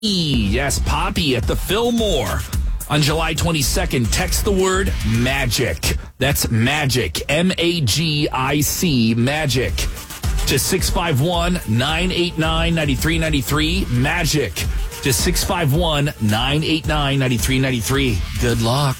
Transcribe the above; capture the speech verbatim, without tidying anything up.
Yes, Poppy at the Fillmore. On July twenty-second, text the word magic. That's magic, M A G I C, magic, to six five one, nine eight nine, nine three nine three, magic, to six five one, nine eight nine, nine three nine three. Good luck.